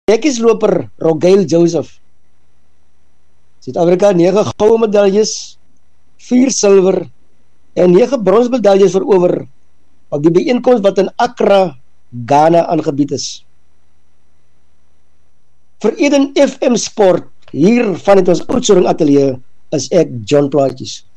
Hekkiesloper Rogail Joseph. Suid-Afrika 9 goue medaljes, 4 silwer en 9 bronsmedaljes verower op die byeenkoms wat in Accra, Ghana aangebied is. Vir Eden FM Sport, hier van het ons Oudtshoorn Atelier, is ek John Plaatjes.